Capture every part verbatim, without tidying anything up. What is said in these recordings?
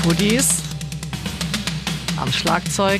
Hoodies. Am Schlagzeug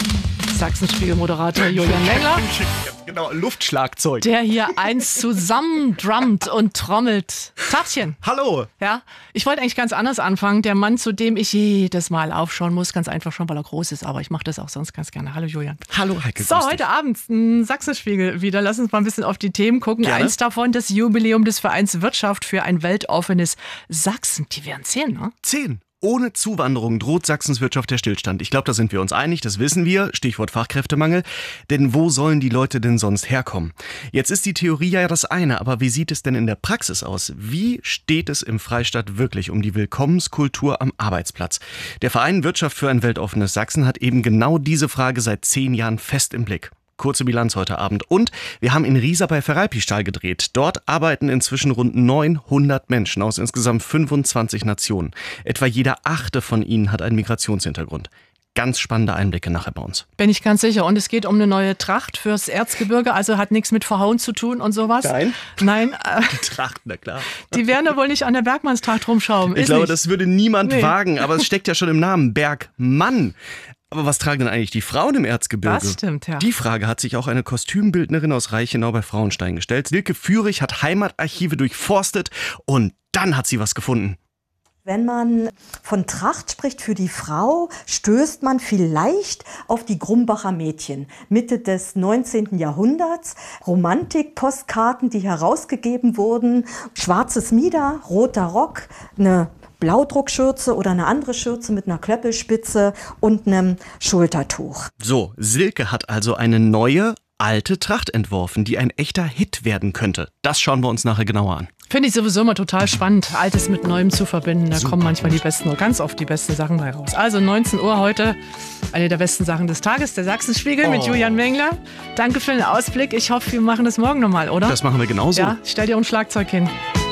Sachsenspiegel-Moderator Julian Mengler. Genau, Luftschlagzeug. Der hier eins zusammen drummt und trommelt. Tachchen. Hallo. Ja, ich wollte eigentlich ganz anders anfangen. Der Mann, zu dem ich jedes Mal aufschauen muss, ganz einfach schon, weil er groß ist. Aber ich mache das auch sonst ganz gerne. Hallo Julian. Hallo Heike. So, heute dich. Abend ein Sachsenspiegel wieder. Lass uns mal ein bisschen auf die Themen gucken. Gerne. Eins davon, das Jubiläum des Vereins Wirtschaft für ein weltoffenes Sachsen. Die werden zehn, ne? Zehn. Ohne Zuwanderung droht Sachsens Wirtschaft der Stillstand. Ich glaube, da sind wir uns einig, das wissen wir. Stichwort Fachkräftemangel. Denn wo sollen die Leute denn sonst herkommen? Jetzt ist die Theorie ja das eine, aber wie sieht es denn in der Praxis aus? Wie steht es im Freistaat wirklich um die Willkommenskultur am Arbeitsplatz? Der Verein Wirtschaft für ein weltoffenes Sachsen hat eben genau diese Frage seit zehn Jahren fest im Blick. Kurze Bilanz heute Abend. Und wir haben in Riesa bei Ferralpi-Stahl gedreht. Dort arbeiten inzwischen rund neunhundert Menschen aus insgesamt fünfundzwanzig Nationen. Etwa jeder achte von ihnen hat einen Migrationshintergrund. Ganz spannende Einblicke nachher bei uns. Bin ich ganz sicher. Und es geht um eine neue Tracht fürs Erzgebirge, also hat nichts mit Verhauen zu tun und sowas. Nein. Nein. Äh, Die Tracht, na klar. Die werden da wohl nicht an der Bergmannstracht rumschrauben. Ich ist glaube, nicht. das würde niemand Nee. wagen, aber es steckt ja schon im Namen Bergmann. Aber was tragen denn eigentlich die Frauen im Erzgebirge? Das stimmt, ja. Die Frage hat sich auch eine Kostümbildnerin aus Reichenau bei Frauenstein gestellt. Silke Führig hat Heimatarchive durchforstet und dann hat sie was gefunden. Wenn man von Tracht spricht für die Frau, stößt man vielleicht auf die Grumbacher Mädchen. Mitte des neunzehnten Jahrhunderts. Romantik-Postkarten, die herausgegeben wurden. Schwarzes Mieder, roter Rock, eine Blaudruckschürze oder eine andere Schürze mit einer Klöppelspitze und einem Schultertuch. So, Silke hat also eine neue, alte Tracht entworfen, die ein echter Hit werden könnte. Das schauen wir uns nachher genauer an. Finde ich sowieso immer total spannend, Altes mit Neuem zu verbinden. Da Super kommen manchmal gut. die besten, oder ganz oft die besten Sachen bei raus. Also neunzehn Uhr heute, eine der besten Sachen des Tages, der Sachsenspiegel Oh. mit Julian Mengler. Danke für den Ausblick. Ich hoffe, wir machen das morgen nochmal, oder? Das machen wir genauso. Ja, stell dir ein Schlagzeug hin.